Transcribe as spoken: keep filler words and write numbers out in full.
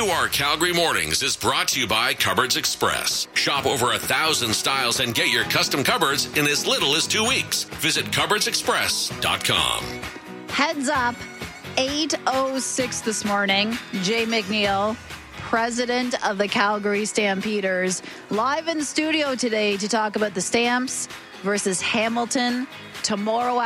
Q R Calgary Mornings is brought to you by Cupboards Express. Shop over a thousand styles and get your custom cupboards in as little as two weeks. Visit cupboards express dot com. Heads up, eight oh six this morning. Jay McNeil, president of the Calgary Stampeders, live in studio today to talk about the Stamps versus Hamilton tomorrow